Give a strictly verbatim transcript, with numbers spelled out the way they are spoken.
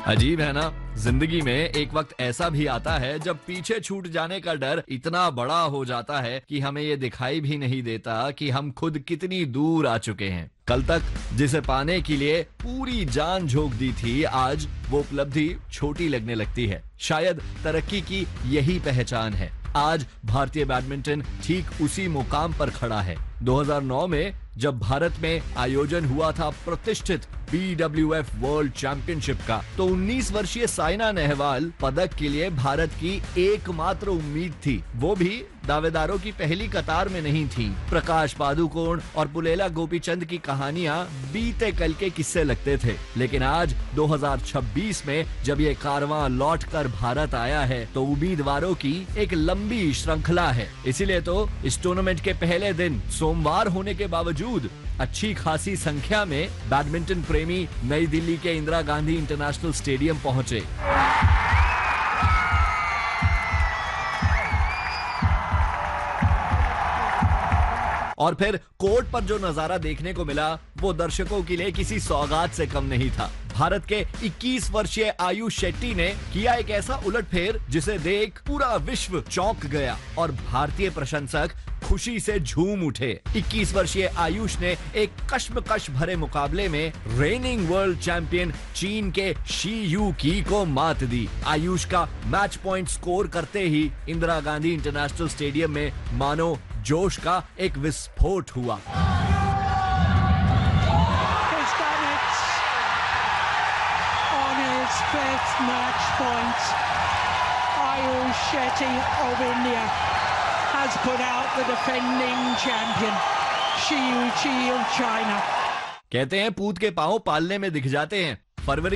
अजीब है ना। जिंदगी में एक वक्त ऐसा भी आता है जब पीछे छूट जाने का डर इतना बड़ा हो जाता है कि हमें ये दिखाई भी नहीं देता कि हम खुद कितनी दूर आ चुके हैं। कल तक जिसे पाने के लिए पूरी जान झोंक दी थी, आज वो उपलब्धि छोटी लगने लगती है। शायद तरक्की की यही पहचान है। आज भारतीय बैडमिंटन ठीक उसी मुकाम पर खड़ा है। दो हज़ार नौ में जब भारत में आयोजन हुआ था प्रतिष्ठित B W F world championship का, तो उन्नीस वर्षीय साइना नेहवाल पदक के लिए भारत की एकमात्र उम्मीद थी। वो भी दावेदारों की पहली कतार में नहीं थी। प्रकाश पादुकोण और पुलेला गोपीचंद की कहानियां बीते कल के किस्से लगते थे, लेकिन आज दो हज़ार छब्बीस में जब ये कारवां लौटकर भारत आया है, तो उम्मीदवारों की एक लंबी श्रृंखला है। इसीलिए तो इस टूर्नामेंट के पहले दिन सोमवार होने के बावजूद अच्छी खासी संख्या में बैडमिंटन प्रेमी नई दिल्ली के इंदिरा गांधी इंटरनेशनल स्टेडियम पहुंचे। और फिर कोर्ट पर जो नजारा देखने को मिला, वो दर्शकों के लिए किसी सौगात से कम नहीं था। भारत के इक्कीस वर्षीय आयुष शेट्टी ने किया एक ऐसा उलटफेर जिसे देख पूरा विश्व चौंक गया और भारतीय प्रशंसक खुशी से झूम उठे। इक्कीस वर्षीय आयुष ने एक कश्मकश भरे मुकाबले में रेनिंग वर्ल्ड चैंपियन चीन के शी यू की को मात दी। आयुष का मैच पॉइंट स्कोर करते ही इंदिरा गांधी इंटरनेशनल स्टेडियम में मानो जोश का एक विस्फोट हुआ। Fifth match point, Ayush Shetty of India has put out the defending champion, Shi Yuqi of China. कहते हैं पूत के पांव पालने में दिख जाते हैं। फरवरी